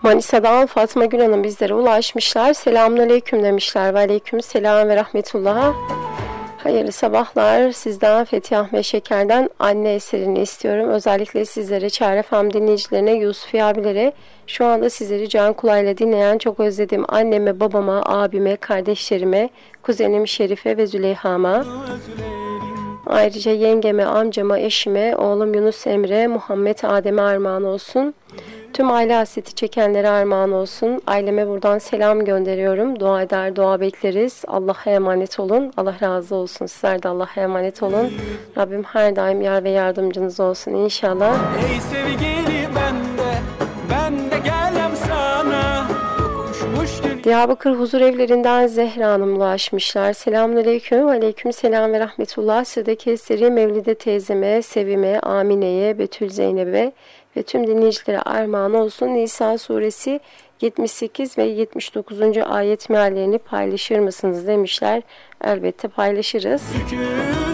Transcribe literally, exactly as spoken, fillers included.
Manisa'dan Fatma Gül Hanım bizlere ulaşmışlar. Selamünaleyküm demişler. Ve aleyküm selam ve rahmetullah. Hayırlı sabahlar. Sizden Fethi Ahmet Şeker'den Anne eserini istiyorum. Özellikle sizlere, Çare F M dinleyicilerine, Yusufi abilere, şu anda sizleri can kulağıyla dinleyen çok özledim anneme, babama, abime, kardeşlerime, kuzenim Şerife ve Züleyha'ma. Ayrıca yengeme, amcama, eşime, oğlum Yunus Emre, Muhammed Adem'e armağan olsun. Tüm aile hasreti çekenlere armağan olsun. Aileme buradan selam gönderiyorum. Dua eder, dua bekleriz. Allah'a emanet olun. Allah razı olsun. Sizler de Allah'a emanet olun. Rabbim her daim yar ve yardımcınız olsun inşallah. Ey sevgili bende, ben de gelem sana. Diyarbakır Huzur Evlerinden Zehra Hanım ulaşmışlar. Selamünaleyküm. Aleyküm selam ve rahmetullah. Sıradaki eseri Mevlide teyzeme, Sevime, Amine'ye, Betül Zeynep'e ve tüm dinleyicilere armağan olsun. Nisa suresi yetmiş sekiz ve yetmiş dokuzuncu ayet meallerini paylaşır mısınız demişler. Elbette paylaşırız.